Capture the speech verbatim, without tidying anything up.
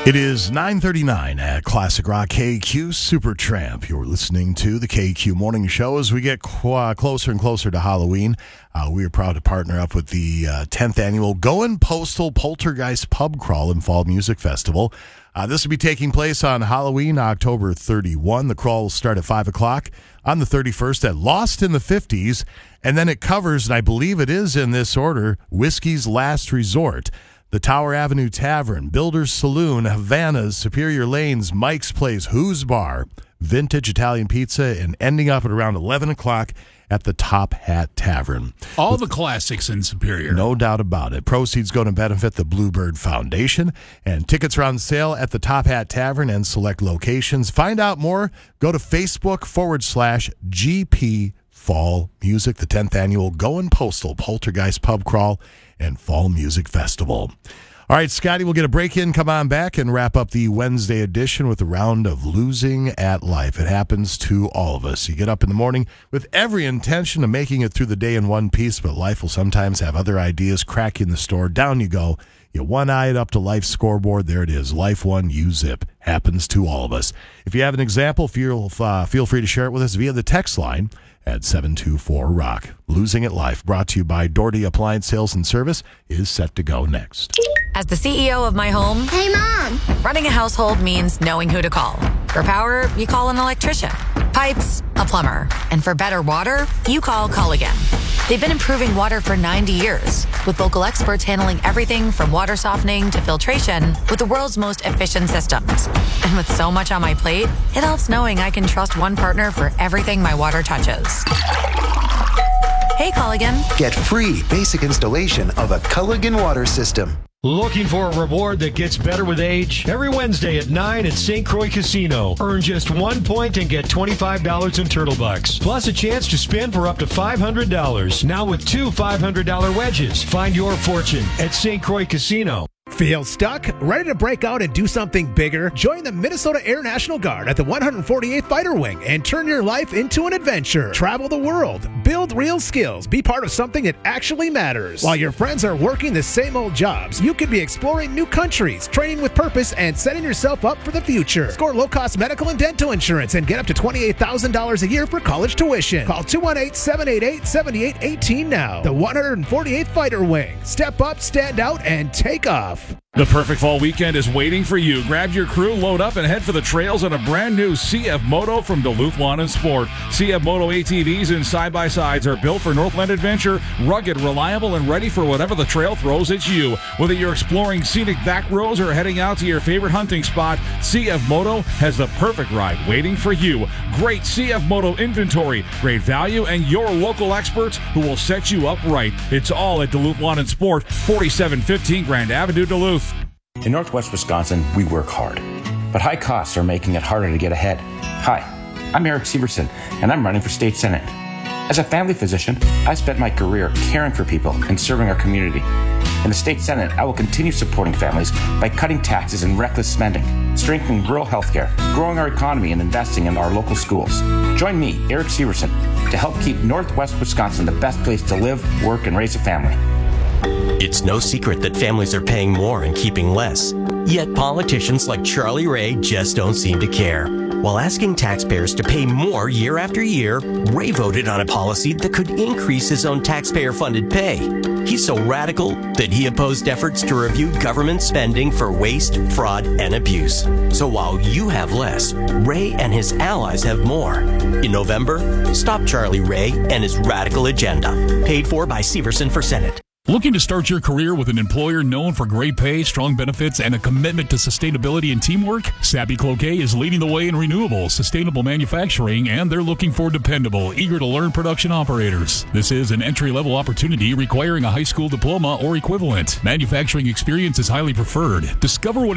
It is nine thirty-nine at Classic Rock K Q Supertramp. You're listening to the K Q Morning Show. As we get qu- uh, closer and closer to Halloween, uh, we are proud to partner up with the uh, tenth Annual Goin' Postal Poltergeist Pub Crawl and Fall Music Festival. Uh, this will be taking place on Halloween, October thirty-first. The crawl will start at five o'clock on the thirty-first at Lost in the fifties, and then it covers, and I believe it is in this order, Whiskey's Last Resort, the Tower Avenue Tavern, Builder's Saloon, Havana's, Superior Lanes, Mike's Place, Who's Bar, Vintage Italian Pizza, and ending up at around eleven o'clock at the Top Hat Tavern. All With, the classics in Superior. No doubt about it. Proceeds go to benefit the Bluebird Foundation, and tickets are on sale at the Top Hat Tavern and select locations. Find out more. Go to Facebook forward slash GP Fall Music, the tenth Annual Goin' Postal Poltergeist Pub Crawl and Fall Music Festival. All right, Scotty, we'll get a break in. Come on back and wrap up the Wednesday edition with a round of Losing at Life. It happens to all of us. You get up in the morning with every intention of making it through the day in one piece, but life will sometimes have other ideas crack you in the store. Down you go. You one-eyed up to life's scoreboard. There it is. Life one, U-Zip. Happens to all of us. If you have an example, feel, uh, feel free to share it with us via the text line at seven two four rock. Losing at Life, brought to you by Doherty Appliance Sales and Service, is set to go next. As the C E O of my home, hey, Mom! Running a household means knowing who to call. For power, you call an electrician. Pipes, a plumber. And for better water, you call Culligan. They've been improving water for ninety years, with local experts handling everything from water softening to filtration with the world's most efficient systems. And with so much on my plate, it helps knowing I can trust one partner for everything my water touches. Hey, Culligan. Get free basic installation of a Culligan water system. Looking for a reward that gets better with age? Every Wednesday at nine at Saint Croix Casino. Earn just one point and get twenty-five dollars in Turtle Bucks. Plus a chance to spin for up to five hundred dollars. Now with two five hundred dollars wedges. Find your fortune at Saint Croix Casino. Feel stuck? Ready to break out and do something bigger? Join the Minnesota Air National Guard at the one hundred forty-eighth Fighter Wing and turn your life into an adventure. Travel the world, build real skills, be part of something that actually matters. While your friends are working the same old jobs, you could be exploring new countries, training with purpose, and setting yourself up for the future. Score low-cost medical and dental insurance and get up to twenty-eight thousand dollars a year for college tuition. Call two one eight, seven eight eight, seven eight one eight now. The one hundred forty-eighth Fighter Wing. Step up, stand out, and take off. The perfect fall weekend is waiting for you. Grab your crew, load up, and head for the trails on a brand new C F Moto from Duluth Lawn and Sport. C F Moto A T Vs and side-by-sides are built for Northland adventure, rugged, reliable, and ready for whatever the trail throws at you. Whether you're exploring scenic back roads or heading out to your favorite hunting spot, C F Moto has the perfect ride waiting for you. Great C F Moto inventory, great value, and your local experts who will set you up right. It's all at Duluth Lawn and Sport, forty-seven fifteen Grand Avenue, Duluth. In Northwest Wisconsin, we work hard, but high costs are making it harder to get ahead. Hi, I'm Eric Severson, and I'm running for state senate. As a family physician, I spent my career caring for people and serving our community. In the state senate, I will continue supporting families by cutting taxes and reckless spending, strengthening rural healthcare, growing our economy, and investing in our local schools. Join me, Eric Severson, to help keep Northwest Wisconsin the best place to live, work, and raise a family. It's no secret that families are paying more and keeping less. Yet politicians like Charlie Ray just don't seem to care. While asking taxpayers to pay more year after year, Ray voted on a policy that could increase his own taxpayer-funded pay. He's so radical that he opposed efforts to review government spending for waste, fraud, and abuse. So while you have less, Ray and his allies have more. In November, stop Charlie Ray and his radical agenda. Paid for by Severson for Senate. Looking to start your career with an employer known for great pay, strong benefits, and a commitment to sustainability and teamwork? Sabby Cloquet is leading the way in renewable, sustainable manufacturing, and they're looking for dependable, eager-to-learn production operators. This is an entry-level opportunity requiring a high school diploma or equivalent. Manufacturing experience is highly preferred. Discover what